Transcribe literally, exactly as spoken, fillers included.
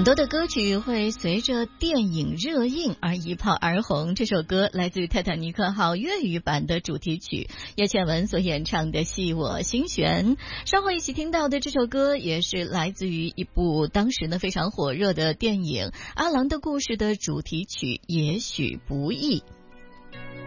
多的歌曲会随着电影热映而一炮而红。这首歌来自于泰坦尼克号粤语版的主题曲，叶倩文所演唱的《系我心弦》。稍后一起听到的这首歌也是来自于一部当时呢非常火热的电影《阿郎的故事》的主题曲《也许不易》。